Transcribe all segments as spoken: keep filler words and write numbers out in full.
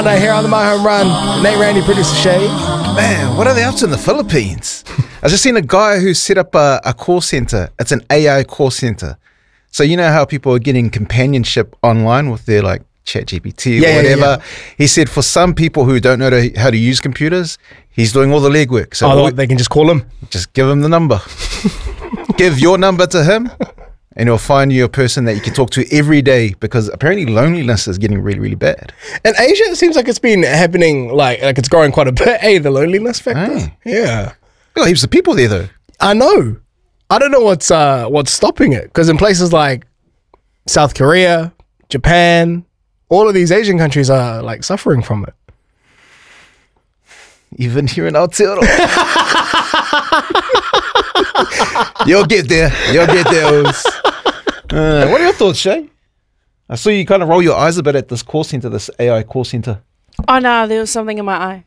Here on the My Home Run, Nate Randy, producer Shay. Man, what are they up to in the Philippines? I just seen a guy who set up a, a call center. It's an A I call center. So you know how people are getting companionship online with their like ChatGPT or Yeah, yeah, whatever. yeah. He said for some people who don't know to, how to use computers, he's doing all the legwork. So Oh, all- what, they can just call him? just give him the number. Give your number to him, and he'll find you a person that you can talk to every day, because apparently loneliness is getting really, really bad. In Asia, it seems like it's been happening, like like it's growing quite a bit. Hey, the loneliness factor. Hey. Yeah, Got heaps of people there though. I know. I don't know what's uh what's stopping it, because in places like South Korea, Japan, all of these Asian countries are like suffering from it. Even here in Aotearoa. You'll get there. You'll get there, Oz. Uh, what are your thoughts, Shay? I saw you kind of roll your eyes a bit at this call center, this A I call center. Oh no, there was something in my eye.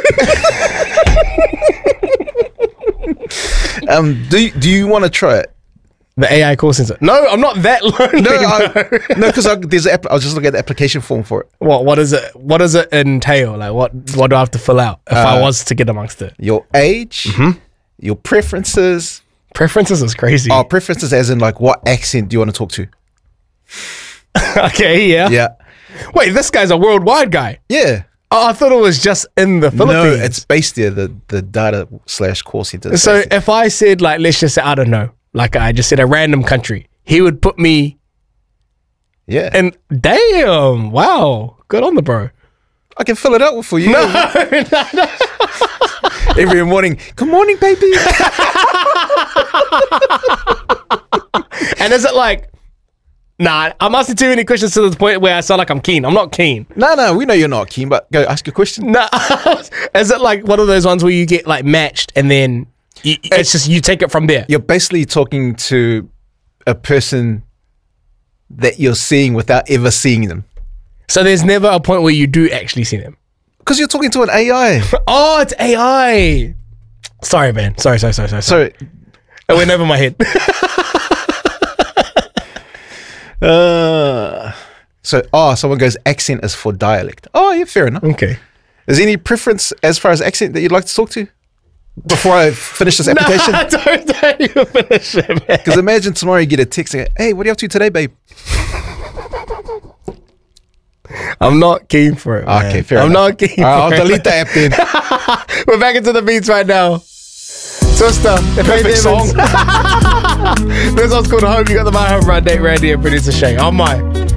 Um, do you, do you want to try it? The A I call center. No, I'm not that lonely. No, I, no, because there's an app, I was just looking at the application form for it. What what is it? What does it entail? Like what what do I have to fill out if I Uh, was to get amongst it? Your age, your preferences. Preferences is crazy. Oh, preferences as in like what accent do you want to talk to? Okay, yeah. Yeah. Wait, this guy's a worldwide guy. Yeah. Oh, I thought it was just in the Philippines. No, it's based there, the, the data slash call center. is So based there. if I said, like, let's just say, I don't know, like I just said a random country, he would put me Yeah. in. Damn, wow, good on the bro. I can fill it out for you. No, no, no. Every morning. Good morning, baby. And is it like, nah, I'm asking too many questions to the point where I sound like I'm keen. I'm not keen. no, no, we know you're not keen, but go ask your question. Nah, is it like one of those ones where you get like matched and then you, it's just you take it from there? You're basically talking to a person that you're seeing without ever seeing them. So there's never a point where you do actually see them. Because you're talking to an A I. Oh, it's A I. Sorry, man. Sorry, sorry, sorry, sorry. sorry. So, It went over my head. uh, so, oh, someone goes, accent is for dialect. Oh, yeah, fair enough. Okay. Is there any preference as far as accent that you'd like to talk to before I finish this application? Nah, don't, don't even finish it, man. Because imagine tomorrow you get a text and go, hey, what are you up to today, babe? I'm not keen for it, man. Okay, fair I'm enough. not keen All right, for I'll it. delete the app then. We're back into the beats right now. Sister, Perfect song. This one's called Home. You got the My Home Run, Nate Randy and producer Shay. On my.